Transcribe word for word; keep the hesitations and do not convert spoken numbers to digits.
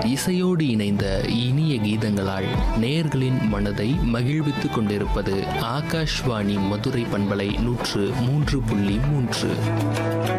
இசையோடு இணைந்த இனிய கீதங்களால் நேயர்களின் மனதை மகிழ்வித்துக் கொண்டிருப்பது ஆகாஷ்வாணி மதுரை பண்பலை நூற்று மூன்று புள்ளி மூன்று.